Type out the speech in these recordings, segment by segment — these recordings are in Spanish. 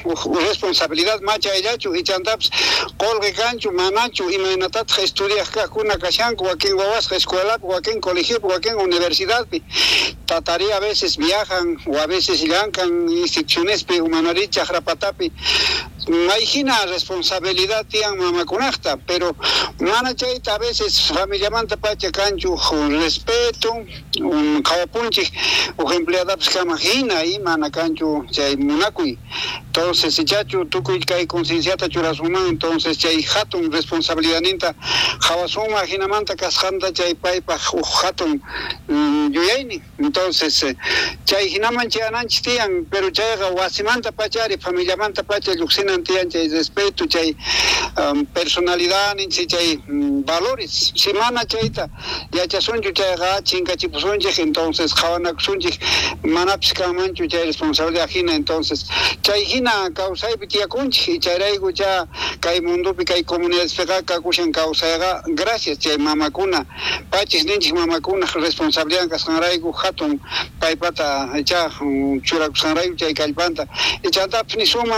responsabilidad macha illachu y chantaps colgue canchu manachu y menatat estudias kakuna kashanku wakin wawas escuela wakin colegio wakin universidad tataria a veces viajan o a veces llancan instituciones pe humanaricha rapatapi Maijina responsabilidad tian mamakunakta, pero mana chaita a veces familia manta pacha canchu respeto, kawapunchi, o empleada pskamajina y mana canchu chay munakui. Entonces chachu tukuy kai concienciata churasuma, entonces chay hatun responsabilidad ninta hawasuma hinamanta kasjanta chay paipa hatun yuyaini. Entonces chay hinaman chay ananchi tian, pero chay wasimanta pachari familia manta pacha luxina tian chay respeto chay personalidad chay valores semana chayta yachasunchu chay chinka chipusunchik entonces qawanakusunchik manapska manchu chay responsabilidad hina entonces chay hina kawsaypi tiyakunchik y chayrayku cha kay mundupi kay comunidadespiqa kakushan kawsayqa gracias chay mamakuna pachis ninchik mamakuna responsabilidad kasqanrayku hatun paypata cha churakusqanrayku chay kallpanta y chantapis ni suma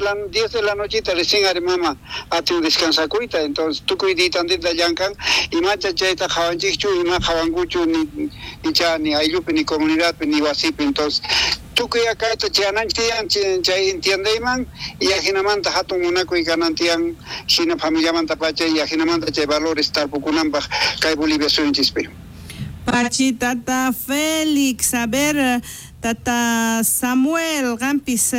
10 de la nochita recién ari mama ati descansakuita entonces tukuy ditandita llankan y macha chayta hawanchikchu y ma hawankuchu ni cha ni ayllupi ni comunidadpi ni wasipi entonces tukuy akayta chayananchik tiyan chay entiendeyman y ajinamanta hatun munakuy kanantiyan hina familiamanta pacha y ajinamanta chay valores tarpukunanpaq kay Bolivia suyunchispi. Pachi tata Félix, a ver, tata Samuel, gampis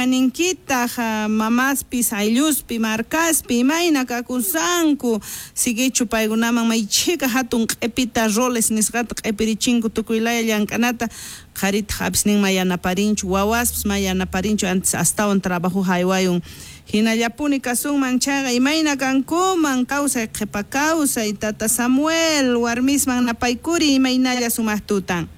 imaninkita, mamaspis, ayluspi, marcaspi, imaina kakusanku, sigue chupaygunaman maichika hatun epita roles nisgat epirichingu tukuilaya llankanata, harit habsning mayana parinchu, wawasps mayana parinchu, antes hasta un trabajo haywayun. Hinallapuni kasun manchaga imayna kankuman causa qepa causa y tata Samuel warmisman napaykuri imaynalla sumaqtutan.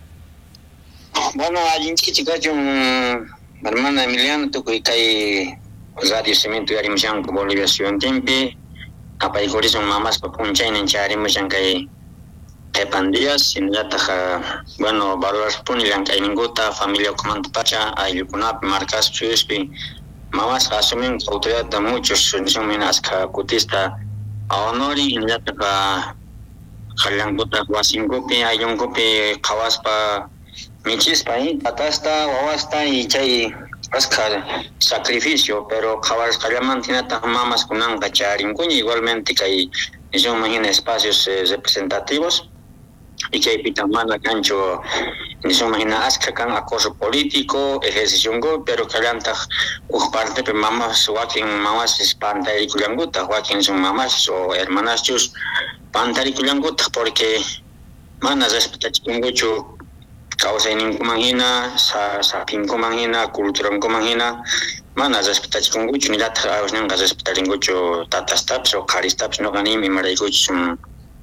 Bueno, allinchiki chikachun hermana Emiliano tukuy kay radio cemento yarimushanku Bolivia Suyuntinpi napaykuri son mamas papunchaynin charimushan kay qepandías inllataqa bueno valores punilan kay ninguta familia comanta pacha ayllukunapi marcas suyuspi mamas asumen autoridad de muchos son menas que cutista a honori en la época jalanguta wasingopi ayungopi kawaspa michispa y patasta wawasta y chay ascar sacrificio pero kawas kalamantina mamas kunan kacharinkuña igualmente que son imagina espacios representativos y que hay pitamana cancho ni se imagina asca can acoso político ejercicio pero que lanta parte de mamás walking mamás espanta y culanguta walking son mamás o hermanas chus panta y culanguta porque manas respeta mucho causa en imagina sa pinco imagina cultura imagina manas respeta mucho ni la trabajan respeta mucho tatastaps o caristaps no ganim y mariguchum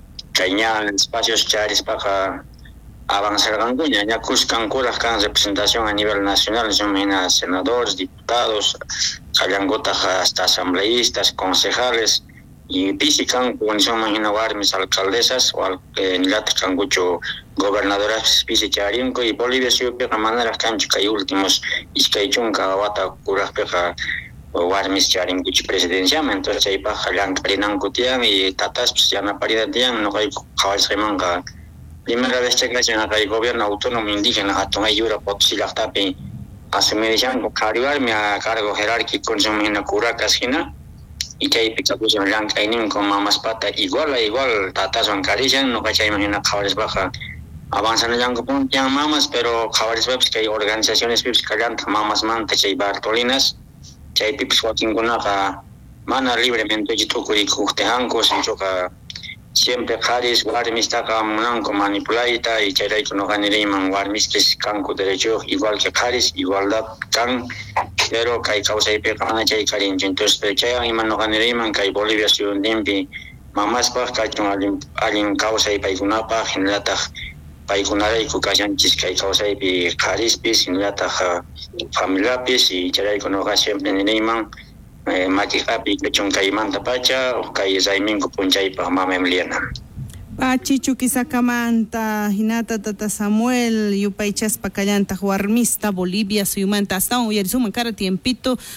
en espacios charis para avanzar ganguña ya cuscan curas can representación a nivel nacional son senadores diputados calangotas hasta asambleístas concejales y pisican con son mis alcaldesas o nilat cangucho gobernadoras pisicharinco y Bolivia siempre de manera cancha y últimos iskaichunka wata curas peja warmis charing kuch presidencia entonces ahí pa jalan karinan kutian y tatas pues ya na paridad tian no hay kawais remanga primera vez que hacen acá el gobierno autónomo indígena a tomar ayuda por si la tapi asumir ya no cargarme a cargo jerárquico con su mina cura casina y que hay picapus en blanca y nin con mamas pata igual tatas van carillan no cacha imagina kawais baja avanzan ya con ya mamas pero kawais webs que hay organizaciones webs que dan mamas manta y bartolinas chay pips walking kunaka mana libremente jitukuri kuhtehanko sinchoka siempre haris warmis taka munanko manipulaita y chay no ganiriman warmis que kanko derecho igual que haris igualdad kan pero kay causa ipe kana chay karin entonces chay iman no ganiriman kay Bolivia Suyuntinpi mamas pa kachun alin causa ipe kunapa hinlata paikunarayku kashanchis kay kawsaypi qharispis hinallataq familiapis y chayaykunaqa siempre ninayman makiqapi kachun kaymanta pacha kay rayminku punchaypaq mama Emiliana. Pachichu kisakamanta hinata tata Samuel yupaychaspa kallantaq warmista Bolivia suyumanta hasta un yarisuman kara tiempito